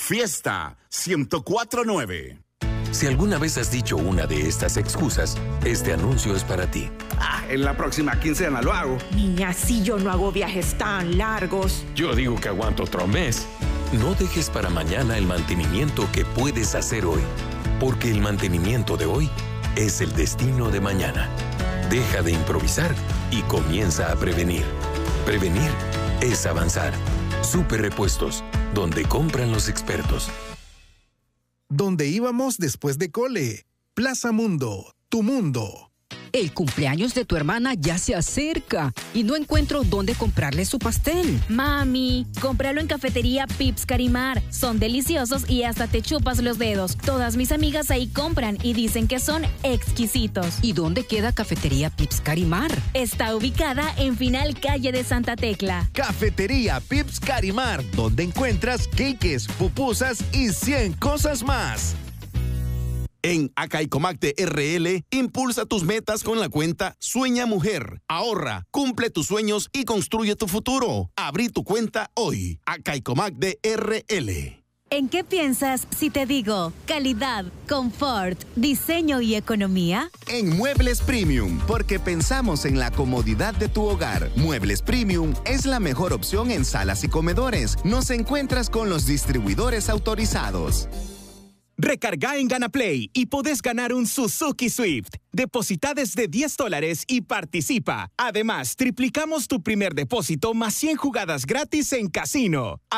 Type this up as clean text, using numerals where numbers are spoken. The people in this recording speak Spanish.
Fiesta 104.9. Si alguna vez has dicho una de estas excusas, este anuncio es para ti. En la próxima quincena lo hago. Niña, si yo no hago viajes tan largos. Yo digo que aguanto otro mes. No dejes para mañana el mantenimiento que puedes hacer hoy, porque el mantenimiento de hoy es el destino de mañana. Deja de improvisar y comienza a prevenir. Prevenir es avanzar. Super Repuestos, donde compran los expertos. ¿Dónde íbamos después de cole? Plaza Mundo, tu mundo. El cumpleaños de tu hermana ya se acerca y no encuentro dónde comprarle su pastel. Mami, cómpralo en Cafetería Pips Carimar. Son deliciosos y hasta te chupas los dedos. Todas mis amigas ahí compran y dicen que son exquisitos. ¿Y dónde queda Cafetería Pips Carimar? Está ubicada en Final Calle de Santa Tecla. Cafetería Pips Carimar, donde encuentras queques, pupusas y 100 cosas más. En Acaicomacte RL, impulsa tus metas con la cuenta Sueña Mujer. Ahorra, cumple tus sueños y construye tu futuro. Abrí tu cuenta hoy. Acaicomacte RL. ¿En qué piensas si te digo calidad, confort, diseño y economía? En Muebles Premium, porque pensamos en la comodidad de tu hogar. Muebles Premium es la mejor opción en salas y comedores. Nos encuentras con los distribuidores autorizados. Recarga en GanaPlay y podés ganar un Suzuki Swift. Deposita desde $10 y participa. Además, triplicamos tu primer depósito más 100 jugadas gratis en casino.